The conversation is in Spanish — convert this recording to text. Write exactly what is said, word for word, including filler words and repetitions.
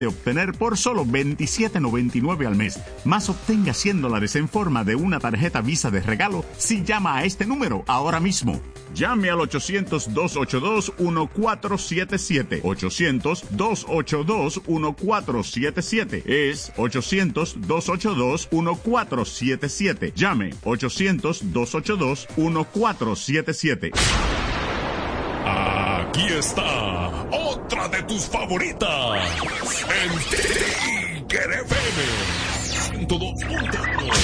de obtener por solo veintisiete noventa y nueve al mes. Más obtenga cien dólares en forma de una tarjeta Visa de regalo si llama a este número ahora mismo. Llame al ochocientos, dos ochenta y dos, catorce setenta y siete. ochocientos, dos ochenta y dos, catorce setenta y siete. Es ochocientos, dos ochenta y dos, catorce setenta y siete. Llame ochocientos, dos ochenta y dos, catorce setenta y siete. Aquí está otra de tus favoritas. El Tiger F M ciento dos punto uno.